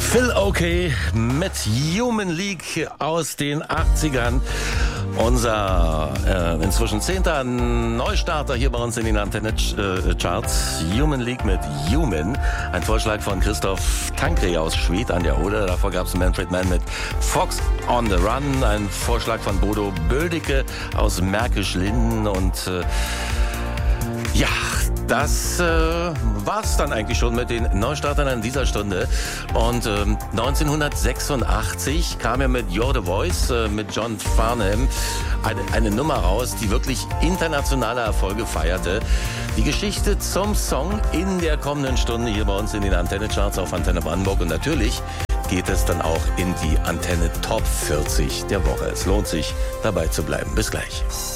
Phil Oakey mit Human League aus den 80ern. Unser inzwischen 10. Neustarter hier bei uns in den Antenne-Charts. Human League mit Human. Ein Vorschlag von Christoph Tankre aus Schwedt an der Oder. Davor gab es Manfred Mann mit Fox on the Run. Ein Vorschlag von Bodo Böldicke aus Märkisch-Linden. Und ja, das war's dann eigentlich schon mit den Neustartern an dieser Stunde. Und 1986 kam ja mit You're the Voice mit John Farnham eine Nummer raus, die wirklich internationale Erfolge feierte. Die Geschichte zum Song in der kommenden Stunde hier bei uns in den Antenne-Charts auf Antenne Brandenburg. Und natürlich geht es dann auch in die Antenne Top 40 der Woche. Es lohnt sich, dabei zu bleiben. Bis gleich.